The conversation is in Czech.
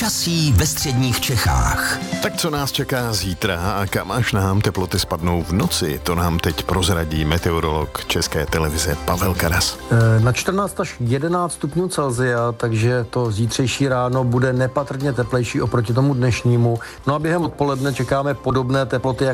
Počasí ve středních Čechách. Tak co nás čeká zítra a kam až nám teploty spadnou v noci, to nám teď prozradí meteorolog České televize Pavel Karas. Na 14 až 11 stupňů Celsia, takže to zítřejší ráno bude nepatrně teplejší oproti tomu dnešnímu. No a během odpoledne čekáme podobné teploty